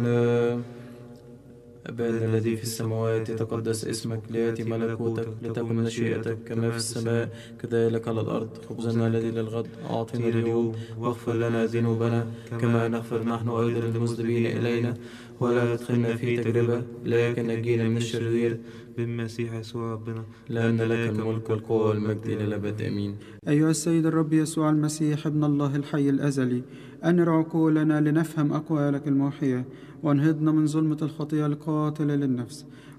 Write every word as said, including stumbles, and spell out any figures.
أبانا الذي في السماوات يتقدس اسمك، ليأتي ملكوتك، لتكن مشيئتك كما في السماء كذلك على الأرض. خبزنا الذي للغد أعطنا اليوم، واغفر لنا ذنوبنا كما نغفر نحن أيضا للمذنبين إلينا، ولا تدخلنا في تجربة لكن نجينا من الشرير، بالمسيح يسوع ربنا، لأن لك الملك والقوة والمجد إلى الأبد آمين. أيها السيد الرب يسوع المسيح ابن الله الحي الأزلي، أنر عقولنا لنفهم أقوالك الموحية، وانهضنا من ظلمة الخطيئة القاتلة للنفس،